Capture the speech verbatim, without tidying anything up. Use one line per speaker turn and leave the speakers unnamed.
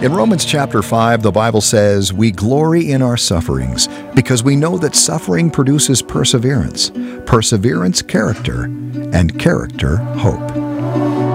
In Romans chapter five, the Bible says, "We glory in our sufferings, because we know that suffering produces perseverance, perseverance, character, and character, hope."